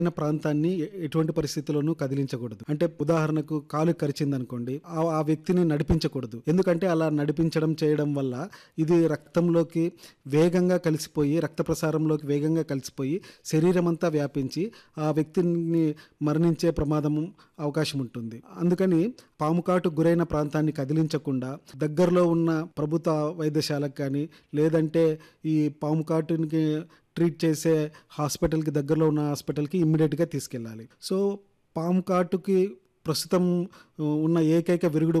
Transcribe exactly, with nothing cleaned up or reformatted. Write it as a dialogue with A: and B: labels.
A: ఉన్న ప్రాంతాన్ని ఎ ఎటువంటి పరిస్థితిలోనూ కదిలించకూడదు. అంటే ఉదాహరణకు కాలు కరిచిందనుకోండి, ఆ ఆ వ్యక్తిని నడిపించకూడదు. ఎందుకంటే అలా నడిపించడం చేయడం వల్ల ఇది రక్తంలోకి వేగంగా కలిసిపోయి, రక్త ప్రసారంలోకి వేగంగా కలిసిపోయి శరీరమంతా వ్యాపించి ఆ వ్యక్తిని మరణించే ప్రమాదం అవకాశం ఉంటుంది. అందుకని పాము కాటుకు గురైన ప్రాంతాన్ని కదిలించకుండా దగ్గరలో ఉన్న ప్రభుత్వ వైద్యశాలకు కానీ, లేదంటే ఈ పాము కాటునికి ట్రీట్ చేసే హాస్పిటల్‌కి దగ్గరలో ఉన్న హాస్పిటల్‌కి ఇమ్మీడియేట్‌గా తీసుకెళ్ళాలి. సో, పాము కాటుకి ప్రస్తుతం ఉన్న ఏకైక విరుగుడు